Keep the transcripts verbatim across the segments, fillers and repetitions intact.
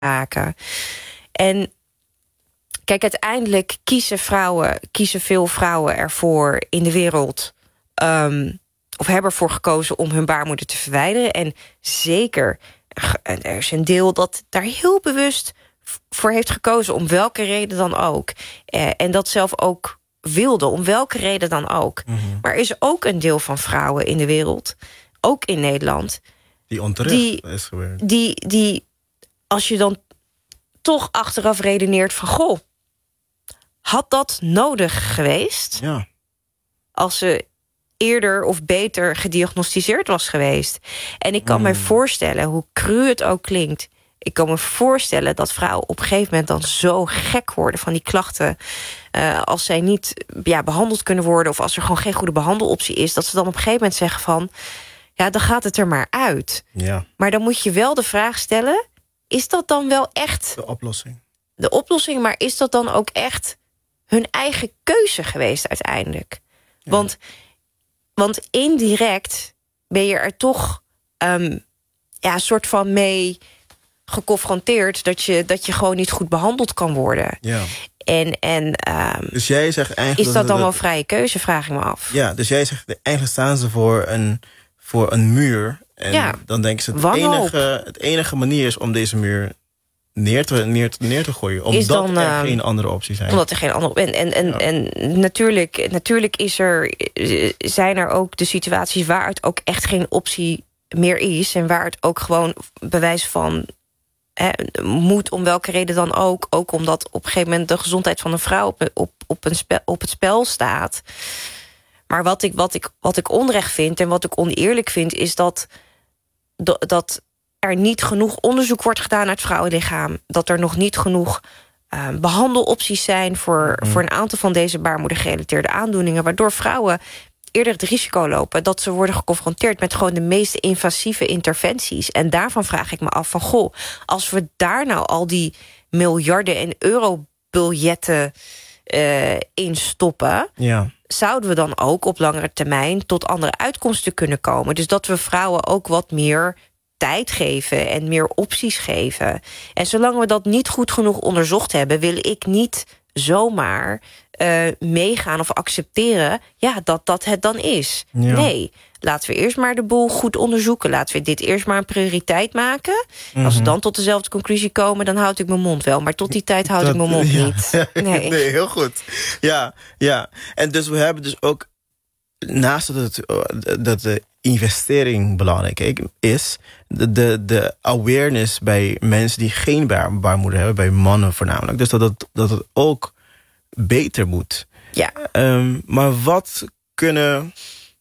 raken. En kijk, uiteindelijk kiezen vrouwen, kiezen veel vrouwen ervoor in de wereld, Um, of hebben ervoor gekozen om hun baarmoeder te verwijderen. En zeker, er is een deel dat daar heel bewust voor heeft gekozen, om welke reden dan ook. Eh, en dat zelf ook wilde, om welke reden dan ook. Mm-hmm. Maar er is ook een deel van vrouwen in de wereld, ook in Nederland, Die onterecht die, is gebeurd. Die, die, als je dan toch achteraf redeneert van, goh, had dat nodig geweest? Ja. Als ze eerder of beter gediagnosticeerd was geweest. En ik kan Mm. me voorstellen, hoe cru het ook klinkt, ik kan me voorstellen dat vrouwen op een gegeven moment dan zo gek worden van die klachten, Uh, als zij niet ja, behandeld kunnen worden, of als er gewoon geen goede behandeloptie is, dat ze dan op een gegeven moment zeggen van, ja, dan gaat het er maar uit. Ja. Maar dan moet je wel de vraag stellen, is dat dan wel echt De oplossing? De oplossing, maar is dat dan ook echt hun eigen keuze geweest uiteindelijk? Ja. Want, want indirect ben je er toch um, ja, een soort van mee geconfronteerd dat je, dat je gewoon niet goed behandeld kan worden. Ja. En, en um, Dus jij zegt eigenlijk, is dat dan wel vrije keuze, vraag ik me af. Ja, dus jij zegt, eigenlijk staan ze voor een, voor een muur. En ja. dan denken ze, het Wanhoop. enige, het enige manier is om deze muur neer te, neer te, neer te gooien. Omdat dan, er uh, geen andere optie zijn. Omdat er geen andere... En, en, en, Ja. en natuurlijk, natuurlijk is er, zijn er ook de situaties waar het ook echt geen optie meer is. En waar het ook gewoon bewijs van He, moet, om welke reden dan ook. Ook omdat op een gegeven moment de gezondheid van een vrouw op, op, op, een spel, op het spel staat. Maar wat ik, wat, ik, wat ik onrecht vind en wat ik oneerlijk vind, is dat, dat er niet genoeg onderzoek wordt gedaan naar het vrouwenlichaam. Dat er nog niet genoeg uh, behandelopties zijn voor, mm. voor een aantal van deze baarmoedergerelateerde aandoeningen, waardoor vrouwen eerder het risico lopen dat ze worden geconfronteerd met gewoon de meest invasieve interventies. En daarvan vraag ik me af van, goh, als we daar nou al die miljarden en eurobiljetten uh, in stoppen, ja. zouden we dan ook op langere termijn tot andere uitkomsten kunnen komen. Dus dat we vrouwen ook wat meer tijd geven en meer opties geven. En zolang we dat niet goed genoeg onderzocht hebben, wil ik niet zomaar uh, meegaan of accepteren ja, dat dat het dan is. Ja. Nee, laten we eerst maar de boel goed onderzoeken. Laten we dit eerst maar een prioriteit maken. Mm-hmm. Als we dan tot dezelfde conclusie komen, dan houd ik mijn mond wel. Maar tot die tijd houd dat, ik mijn mond ja. niet. Nee. nee, heel goed. Ja, ja. En dus we hebben dus ook, naast dat, het, dat de investering belangrijk is, de, de, de awareness bij mensen die geen baar, baarmoeder hebben, bij mannen voornamelijk. Dus dat het, dat het ook beter moet. Ja. Um, maar wat kunnen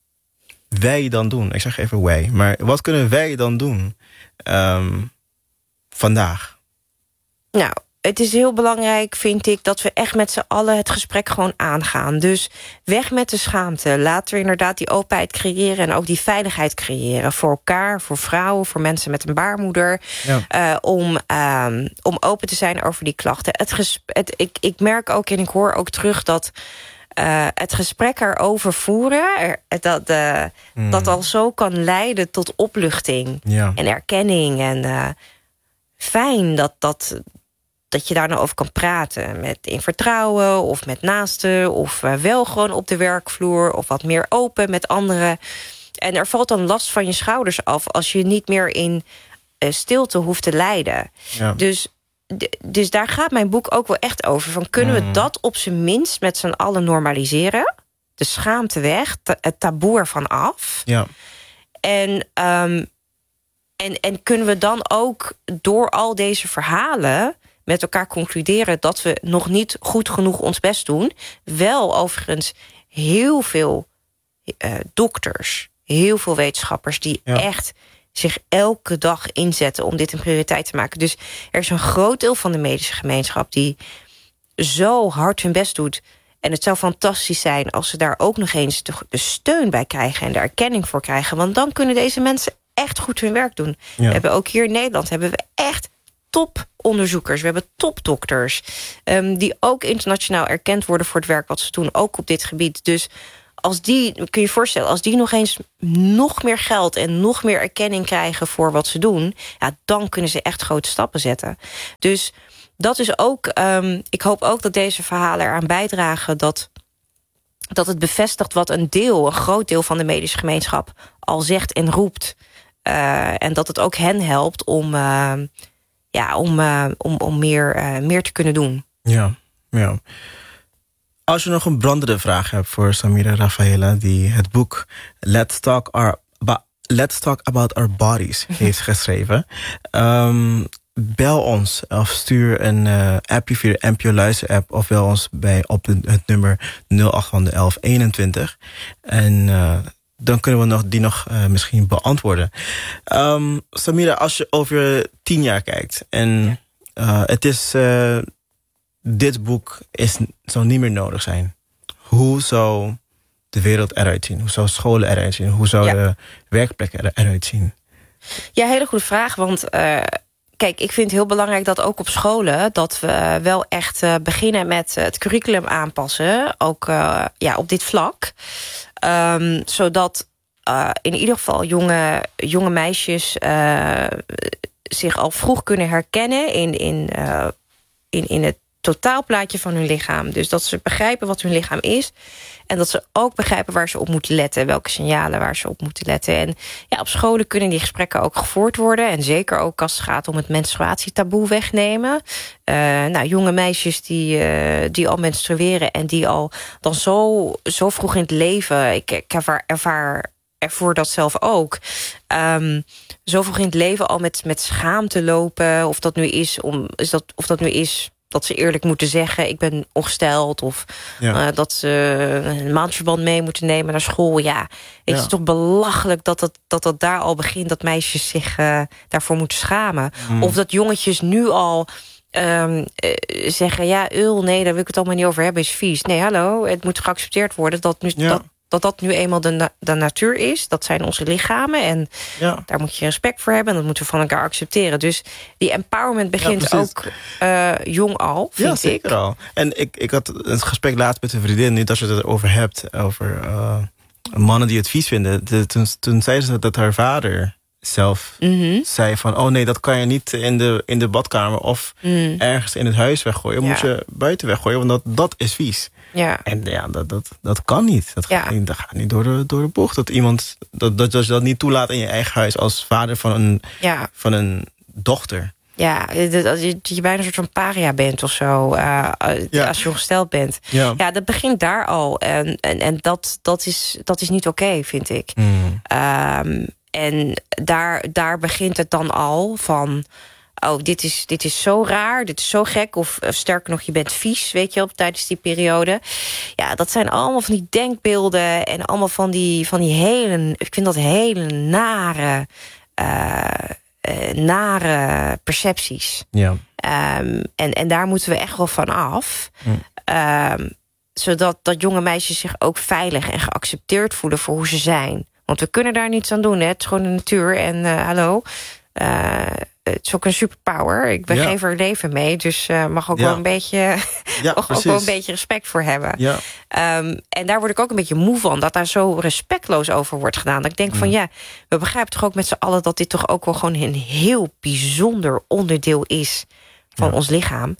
wij dan doen? Ik zeg even wij. Maar wat kunnen wij dan doen um, vandaag? Nou, het is heel belangrijk, vind ik, dat we echt met z'n allen het gesprek gewoon aangaan. Dus weg met de schaamte. Laten we inderdaad die openheid creëren en ook die veiligheid creëren. Voor elkaar, voor vrouwen, voor mensen met een baarmoeder. Ja. Uh, om, um, om open te zijn over die klachten. Het gesprek, het, ik, ik merk ook en ik hoor ook terug dat Uh, het gesprek erover voeren, er, dat, uh, mm. dat al zo kan leiden tot opluchting ja. en erkenning. En uh, fijn dat, dat, dat je daar nou over kan praten. Met in vertrouwen of met naasten. Of uh, wel gewoon op de werkvloer. Of wat meer open met anderen. En er valt dan last van je schouders af als je niet meer in uh, stilte hoeft te lijden. Ja. Dus Dus daar gaat mijn boek ook wel echt over. Van kunnen we dat op zijn minst met z'n allen normaliseren? De schaamte weg, het taboe ervan af. Ja. En, um, en, en kunnen we dan ook door al deze verhalen met elkaar concluderen dat we nog niet goed genoeg ons best doen. Wel overigens heel veel uh, dokters, heel veel wetenschappers die ja. echt zich elke dag inzetten om dit een prioriteit te maken. Dus er is een groot deel van de medische gemeenschap die zo hard hun best doet. En het zou fantastisch zijn als ze daar ook nog eens de steun bij krijgen en de erkenning voor krijgen. Want dan kunnen deze mensen echt goed hun werk doen. Ja. We hebben ook hier in Nederland hebben we echt toponderzoekers. We hebben topdokters. Um, die ook internationaal erkend worden voor het werk wat ze doen. Ook op dit gebied. Dus als die, kun je je voorstellen, als die nog eens nog meer geld en nog meer erkenning krijgen voor wat ze doen, ja, dan kunnen ze echt grote stappen zetten. Dus dat is ook, um, ik hoop ook dat deze verhalen eraan bijdragen dat, dat het bevestigt wat een deel, een groot deel van de medische gemeenschap al zegt en roept. Uh, en dat het ook hen helpt om, uh, ja, om, uh, om, om meer, uh, meer te kunnen doen. Ja, ja. Als je nog een brandende vraag hebt voor Samira Rafaela, die het boek Let's Talk, Our, Let's Talk About Our Bodies heeft geschreven, um, bel ons of stuur een uh, appje via de N P O Luister app of bel ons bij op het nummer nul acht elf eenentwintig. En uh, dan kunnen we nog, die nog uh, misschien beantwoorden. Um, Samira, als je over tien jaar kijkt en uh, het is uh, dit boek is, zou niet meer nodig zijn. Hoe zou de wereld eruit zien? Hoe zou scholen eruit zien? Hoe zou ja. de werkplekken eruit zien? Ja, hele goede vraag, want uh, kijk, ik vind het heel belangrijk dat ook op scholen dat we wel echt uh, beginnen met het curriculum aanpassen, ook uh, ja, op dit vlak. Um, zodat uh, in ieder geval jonge, jonge meisjes uh, zich al vroeg kunnen herkennen in, in, uh, in, in het totaalplaatje van hun lichaam. Dus dat ze begrijpen wat hun lichaam is. En dat ze ook begrijpen waar ze op moeten letten. Welke signalen waar ze op moeten letten. En ja, op scholen kunnen die gesprekken ook gevoerd worden. En zeker ook als het gaat om het menstruatietaboe wegnemen. Uh, nou, jonge meisjes die, uh, die al menstrueren en die al dan zo, zo vroeg in het leven. Ik, ik ervaar, ervaar ervoor dat zelf ook. Um, zo vroeg in het leven al met, met schaamte lopen. Of dat nu is om, is dat, of dat nu is dat ze eerlijk moeten zeggen, ik ben ongesteld. Of ja. uh, dat ze een maandverband mee moeten nemen naar school. Ja, het ja. is toch belachelijk dat dat, dat dat daar al begint, dat meisjes zich uh, daarvoor moeten schamen. Mm. Of dat jongetjes nu al um, uh, zeggen, ja, ul, nee, daar wil ik het allemaal niet over hebben, is vies. Nee, hallo, het moet geaccepteerd worden dat nu ja. dat, dat dat nu eenmaal de, na- de natuur is. Dat zijn onze lichamen en ja. daar moet je respect voor hebben. En dat moeten we van elkaar accepteren. Dus die empowerment begint ja, ook uh, jong al, vind ja, zeker ik. al. En ik, ik had een gesprek laatst met een vriendin, niet als je het erover hebt, over uh, mannen die het vies vinden. De, toen, toen zei ze dat haar vader zelf mm-hmm. zei van, oh nee, dat kan je niet in de, in de badkamer of mm. ergens in het huis weggooien. Ja. Moet je buiten weggooien, want dat, dat is vies. Ja. En ja, dat, dat, dat kan niet. Dat, ja. gaat, niet, dat gaat niet door de, door de bocht. Dat iemand dat, dat, dat je dat niet toelaat in je eigen huis als vader van een, ja. van een dochter. Ja, dat je, je bijna een soort van paria bent of zo. Uh, ja. Als je ongesteld bent. Ja. ja, dat begint daar al. En, en, en dat, dat, is, dat is niet oké, okay, vind ik. Mm. Um, en daar, daar begint het dan al van, oh, dit is, dit is zo raar, dit is zo gek. Of uh, sterker nog, je bent vies, weet je wel, tijdens die periode. Ja, dat zijn allemaal van die denkbeelden en allemaal van die, van die hele, ik vind dat hele nare, uh, uh, nare percepties. Ja. Um, en, en daar moeten we echt wel van af. Mm. Um, zodat dat jonge meisjes zich ook veilig en geaccepteerd voelen voor hoe ze zijn. Want we kunnen daar niets aan doen, hè. Het is gewoon de natuur en uh, hallo, uh, het is ook een superpower. Ik ja. geef er leven mee, dus uh, mag ook ja. wel een beetje, ja, mag ook wel een beetje respect voor hebben. Ja. Um, en daar word ik ook een beetje moe van, dat daar zo respectloos over wordt gedaan. Dat ik denk mm. van ja, we begrijpen toch ook met z'n allen dat dit toch ook wel gewoon een heel bijzonder onderdeel is van ja. ons lichaam.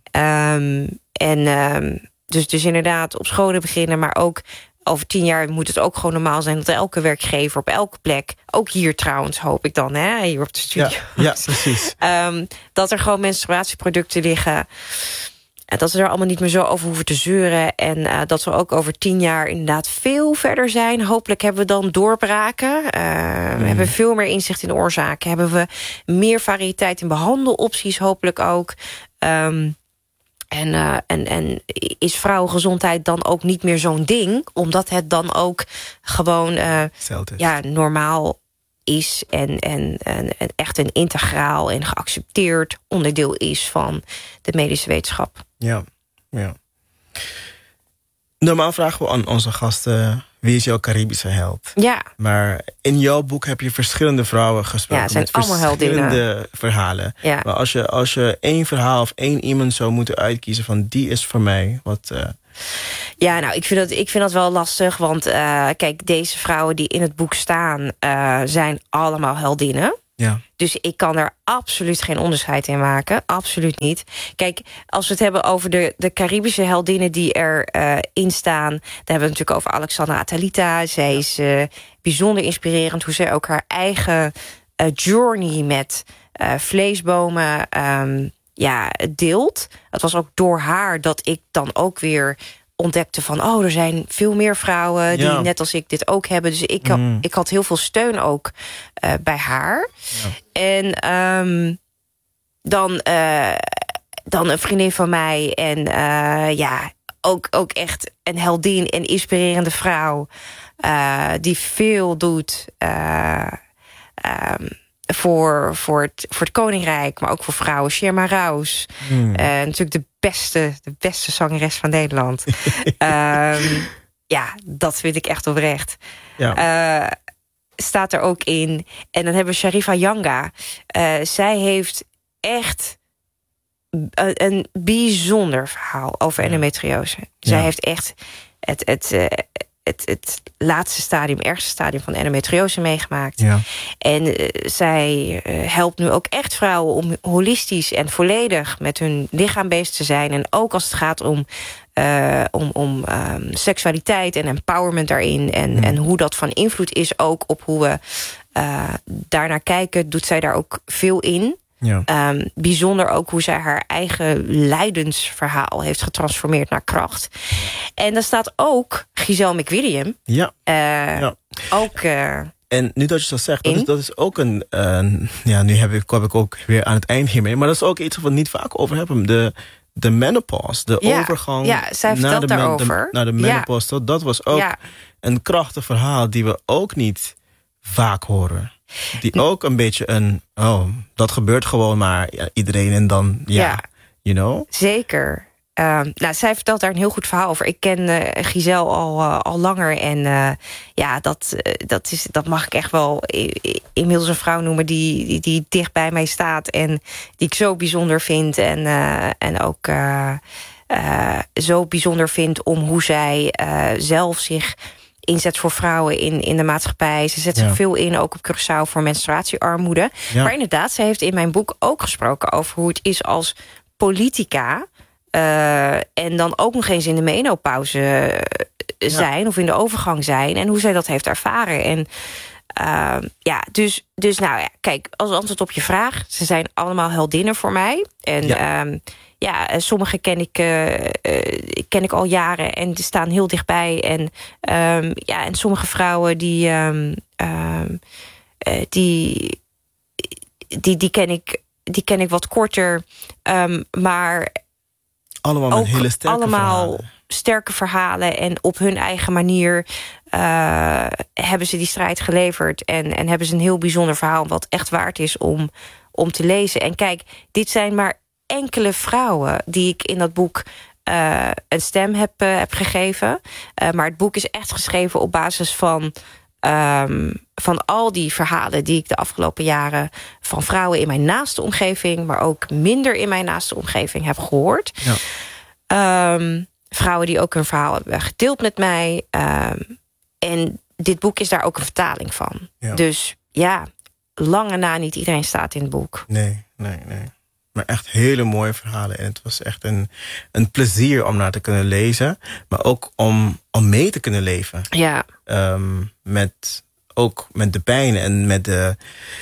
Um, en um, dus, dus inderdaad op scholen beginnen, maar ook over tien jaar moet het ook gewoon normaal zijn dat elke werkgever op elke plek, ook hier trouwens hoop ik dan, hè, hier op de studio. Ja, ja precies. um, dat er gewoon menstruatieproducten liggen. En dat we er allemaal niet meer zo over hoeven te zeuren. En uh, dat we ook over tien jaar inderdaad veel verder zijn. Hopelijk hebben we dan doorbraken. Uh, mm. We hebben veel meer inzicht in de oorzaken. Hebben we meer variëteit in behandelopties hopelijk ook. Um, En, uh, en, en is vrouwengezondheid dan ook niet meer zo'n ding? Omdat het dan ook gewoon uh, ja, normaal is. En, en, en, en echt een integraal en geaccepteerd onderdeel is van de medische wetenschap. Ja, ja. Normaal vragen we aan onze gasten, wie is jouw Caribische held? Ja. Maar in jouw boek heb je verschillende vrouwen gesproken. Ja, zijn met allemaal verschillende heldinnen. verhalen. Ja. Maar als je, als je één verhaal of één iemand zou moeten uitkiezen van die is voor mij, wat, uh, Ja, nou, ik vind dat, ik vind dat wel lastig. Want uh, kijk, deze vrouwen die in het boek staan... Uh, zijn allemaal heldinnen. Ja. Dus ik kan er absoluut geen onderscheid in maken. Absoluut niet. Kijk, als we het hebben over de, de Caribische heldinnen die erin uh, staan... dan hebben we het natuurlijk over Alexandra Atalita. Zij is uh, bijzonder inspirerend hoe zij ook haar eigen uh, journey met uh, vleesbomen um, ja, deelt. Het was ook door haar dat ik dan ook weer... ontdekte van, oh, er zijn veel meer vrouwen... die ja. net als ik dit ook hebben. Dus ik, mm. ik had heel veel steun ook uh, bij haar. Ja. En um, dan, uh, dan een vriendin van mij... en uh, ja, ook, ook echt een heldin en inspirerende vrouw... Uh, die veel doet... Uh, um, Voor, voor, het, voor het Koninkrijk, maar ook voor vrouwen. Sherma Rouse. Hmm. Uh, natuurlijk de beste, de beste zangeres van Nederland. um, ja, dat vind ik echt oprecht. Ja. Uh, staat er ook in. En dan hebben we Sharifa Yanga. Uh, zij heeft echt een, een bijzonder verhaal over endometriose. Ja. Zij heeft echt het... het uh, Het, het laatste stadium, ergste stadium van endometriose meegemaakt. Ja. En uh, zij uh, helpt nu ook echt vrouwen om holistisch en volledig met hun lichaam bezig te zijn. En ook als het gaat om, uh, om, om um, seksualiteit en empowerment daarin. En, mm. en hoe dat van invloed is ook op hoe we uh, daarnaar kijken, doet zij daar ook veel in. Ja. Um, bijzonder ook hoe zij haar eigen lijdensverhaal heeft getransformeerd naar kracht. En daar staat ook Giselle McWilliam. Ja. Uh, ja. Ook. Uh, en nu dat je dat zegt, dat is, dat is ook een... Uh, ja, nu heb ik, kom ik ook weer aan het eind hiermee. Maar dat is ook iets wat we niet vaak over hebben. De, de menopause, de ja. overgang ja, zij naar, de daarover. de, naar de menopause. Ja. Dat, dat was ook ja. een krachtig verhaal die we ook niet vaak horen. Die ook een beetje een... Oh, dat gebeurt gewoon maar ja, iedereen en dan... Ja, ja. You know? Zeker. Uh, nou, zij vertelt daar een heel goed verhaal over. Ik ken uh, Giselle al, uh, al langer. En uh, ja, dat, uh, dat, is, dat mag ik echt wel inmiddels een vrouw noemen... Die, die, die dicht bij mij staat en die ik zo bijzonder vind. En, uh, en ook uh, uh, zo bijzonder vind om hoe zij uh, zelf zich... inzet voor vrouwen in, in de maatschappij. Ze zet zich ja. veel in, ook op Curaçao, voor menstruatiearmoede. Ja. Maar inderdaad, ze heeft in mijn boek ook gesproken... over hoe het is als politica... Uh, en dan ook nog eens in de menopauze zijn... Ja. of in de overgang zijn... en hoe zij dat heeft ervaren. En uh, ja, dus, dus nou ja, kijk, als antwoord op je vraag... ze zijn allemaal heldinnen voor mij. En ja, um, ja sommige ken ik, uh, uh, ken ik al jaren en die staan heel dichtbij. En, um, ja, en sommige vrouwen die, um, um, uh, die, die, die, ken ik, die ken ik wat korter. Um, maar allemaal met hele sterke allemaal verhalen. sterke verhalen. En op hun eigen manier uh, hebben ze die strijd geleverd. En, en hebben ze een heel bijzonder verhaal... wat echt waard is om, om te lezen. En kijk, dit zijn maar enkele vrouwen... die ik in dat boek uh, een stem heb, uh, heb gegeven. Uh, maar het boek is echt geschreven op basis van... Um, van al die verhalen die ik de afgelopen jaren... van vrouwen in mijn naaste omgeving... maar ook minder in mijn naaste omgeving heb gehoord. Ja. Um, vrouwen die ook hun verhaal hebben gedeeld met mij. Um, en dit boek is daar ook een vertaling van. Ja. Dus ja, lange na niet iedereen staat in het boek. Nee, nee, nee. Maar echt hele mooie verhalen. En het was echt een, een plezier om naar te kunnen lezen. Maar ook om, om mee te kunnen leven. Ja. Um, met, ook met de pijn en met de,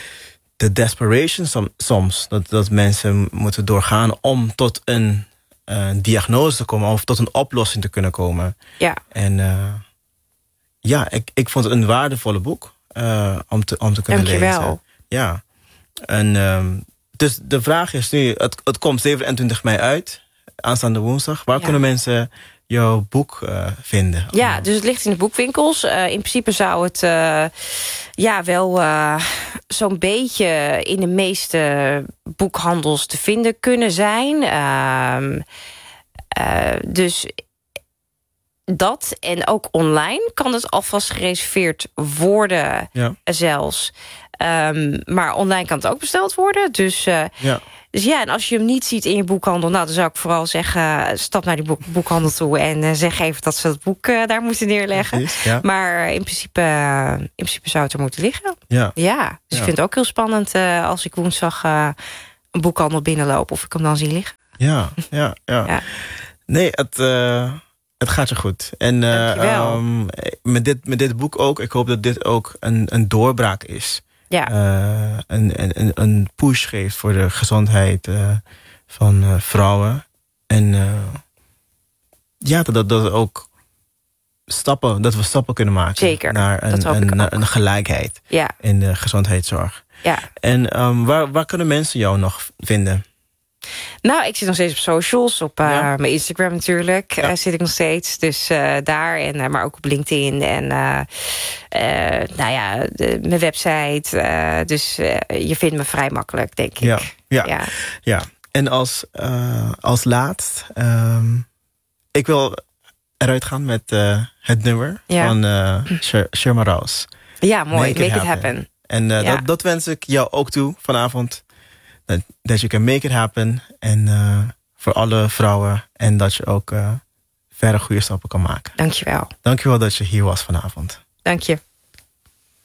de desperation som, soms. Dat, dat mensen moeten doorgaan om tot een uh, diagnose te komen. Of tot een oplossing te kunnen komen. Ja. En uh, ja, ik, ik vond het een waardevolle boek. Uh, om, te, om te kunnen Dank je lezen. wel. Ja. En... Um, Dus de vraag is nu, het, het komt zevenentwintig mei uit, aanstaande woensdag. Waar ja. kunnen mensen jouw boek uh, vinden? Ja, dus het ligt in de boekwinkels. Uh, in principe zou het uh, ja, wel uh, zo'n beetje in de meeste boekhandels te vinden kunnen zijn. Uh, uh, dus dat en ook online kan het alvast gereserveerd worden, ja. zelfs. Um, maar online kan het ook besteld worden. Dus, uh, ja. dus ja, en als je hem niet ziet in je boekhandel... nou, dan zou ik vooral zeggen, stap naar die boek, boekhandel toe... en uh, zeg even dat ze het boek uh, daar moeten neerleggen. Precies, ja. Maar in principe, uh, in principe zou het er moeten liggen. Ja, ja dus ja. ik vind het ook heel spannend... Uh, als ik woensdag uh, een boekhandel binnenloop... of ik hem dan zie liggen. Ja, ja, ja. ja. Nee, het... Uh... Het gaat je goed. En uh, um, met, dit, met dit boek ook, ik hoop dat dit ook een, een doorbraak is. Ja. Uh, een, een, een push geeft voor de gezondheid uh, van uh, vrouwen. En uh, ja, dat, dat ook stappen, dat we stappen kunnen maken. Zeker. Naar een, een, naar een gelijkheid ja. in de gezondheidszorg. Ja. En um, waar, waar kunnen mensen jou nog vinden? Nou, ik zit nog steeds op socials. Op uh, ja. mijn Instagram natuurlijk ja. uh, zit ik nog steeds. Dus uh, daar, en, uh, maar ook op LinkedIn. En uh, uh, nou ja, de, mijn website. Uh, dus uh, je vindt me vrij makkelijk, denk ik. Ja, ja. ja. ja. En als, uh, als laatst... Um, ik wil eruit gaan met uh, het nummer ja. van uh, Sherma Rouse. Ja, mooi. Make, make it, it happen. happen. En uh, ja. dat, dat wens ik jou ook toe vanavond. Dat, dat je can make it happen. En uh, voor alle vrouwen. En dat je ook uh, verder goede stappen kan maken. Dankjewel. Dankjewel dat je hier was vanavond. Dank je.